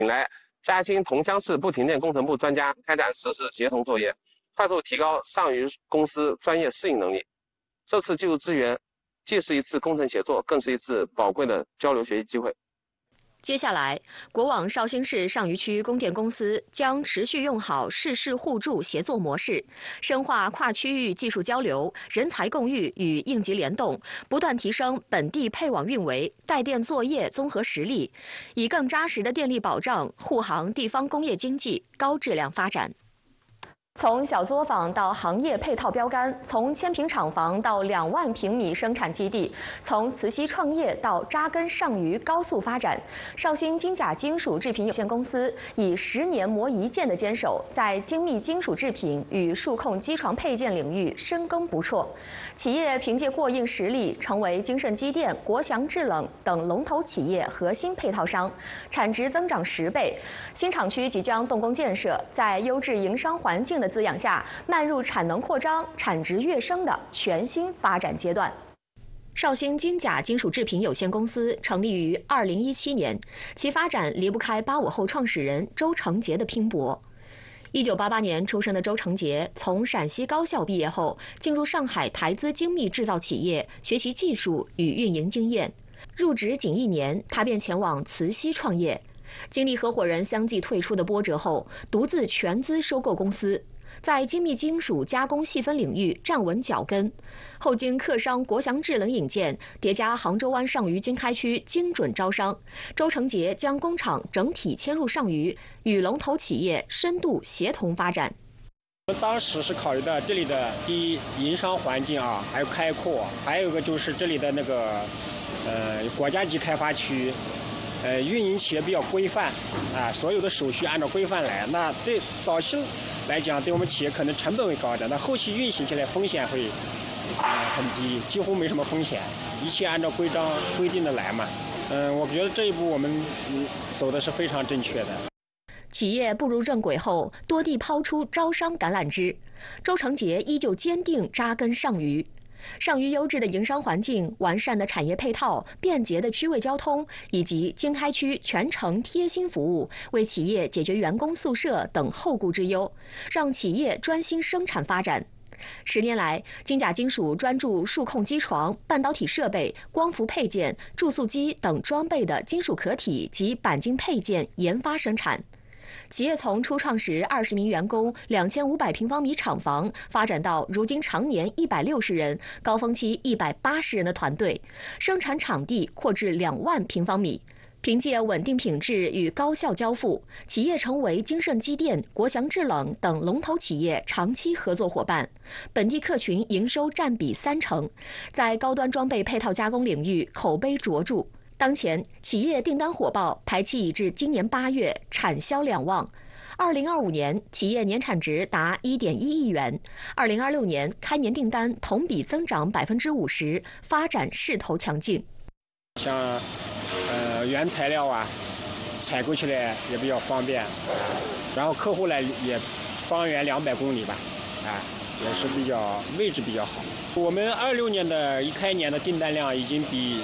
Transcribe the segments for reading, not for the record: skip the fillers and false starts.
请来嘉兴桐乡市不停电工程部专家开展实时协同作业，快速提高上虞公司专业适应能力。这次技术支援既是一次工程协作，更是一次宝贵的交流学习机会。 接下来，国网绍兴市上虞区供电公司将持续用好市市互助协作模式，深化跨区域技术交流、人才共育与应急联动，不断提升本地配网运维、带电作业综合实力，以更扎实的电力保障护航地方工业经济高质量发展。从小作坊到行业配套标杆，从1000平厂房到2万平米生产基地，从慈溪创业到扎根上虞高速发展，绍兴金甲金属制品有限公司以10年磨一剑的坚守，在精密金属制品与数控机床配件领域深耕不辍。企业凭借过硬实力，成为京盛机电、国祥制冷等龙头企业核心配套商，产值增长10倍。新厂区即将动工建设，在优质营商环境的滋养下，迈入产能扩张、产值跃升的全新发展阶段。绍兴金甲金属制品有限公司成立于2017年，其发展离不开85后创始人周成杰的拼搏。1988年出生的周成杰，从陕西高校毕业后，进入上海台资精密制造企业学习技术与运营经验。入职仅1年，他便前往慈溪创业。经历合伙人相继退出的波折后，独自全资收购公司，在精密金属加工细分领域站稳脚跟。后经客商国祥制冷引荐，叠加杭州湾上虞经开区精准招商，周成杰将工厂整体迁入上虞，与龙头企业深度协同发展。 我们当时是考虑到这里的第一营商环境啊，还有开阔，还有一个就是这里的那个国家级开发区。运营起来比较规范啊，所有的手续按照规范来。那对早期来讲，对我们企业可能成本会高一点，那后期运行起来风险会很低，几乎没什么风险，一切按照规定的来嘛。我觉得这一步我们走的是非常正确的。 企业步入正轨后，多地抛出招商橄榄枝，周成杰依旧坚定扎根上虞。上虞优质的营商环境、完善的产业配套、便捷的区位交通，以及经开区全程贴心服务，为企业解决员工宿舍等后顾之忧，让企业专心生产发展。10年来，金甲金属专注数控机床、半导体设备、光伏配件、注塑机等装备的金属壳体及钣金配件研发生产。企业从初创时20名员工、2500平方米厂房，发展到如今常年160人、高峰期180人的团队，生产场地扩至2万平方米。凭借稳定品质与高效交付，企业成为京盛机电、国祥制冷等龙头企业长期合作伙伴，本地客群营收占比30%，在高端装备配套加工领域口碑卓著。当前，企业订单火爆，排期已至今年8月，产销两旺。2025年，企业年产值达1.1亿元，2026年开年订单同比增长50%，发展势头强劲。 像原材料啊，采购起来也比较方便，然后客户来也方圆200公里吧，也是位置比较好。我们26年的一开年的订单量已经比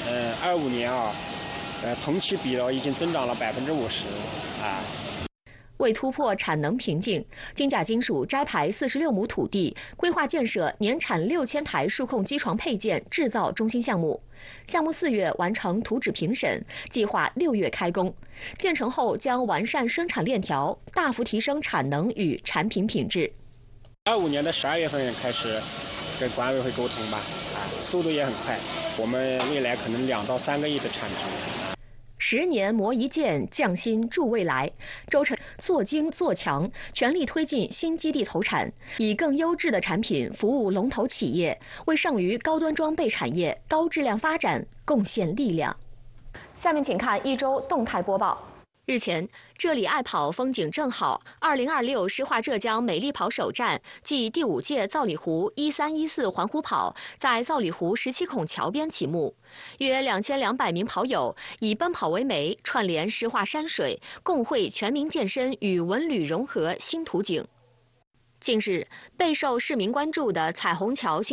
25年同期比了已经增长了50%啊。 为突破产能瓶颈，金甲金属摘牌46亩土地，规划建设年产6000台数控机床配件制造中心项目。项目4月完成图纸评审，计划6月开工。建成后将完善生产链条，大幅提升产能与产品品质。 25年的12月份开始跟管委会沟通吧，速度也很快，我们未来可能2到3个亿的产值。 10年磨一剑，匠心铸未来。周成做精做强，全力推进新基地投产，以更优质的产品服务龙头企业，为上虞高端装备产业高质量发展贡献力量。下面请看一周动态播报。日前，这里爱跑风景正好，2026诗画浙江美丽跑首站暨第5届造里湖1314环湖跑在造里湖17孔桥边启幕，约2200名跑友以奔跑为媒，串联诗画山水，共绘全民健身与文旅融合新图景。近日，备受市民关注的彩虹桥新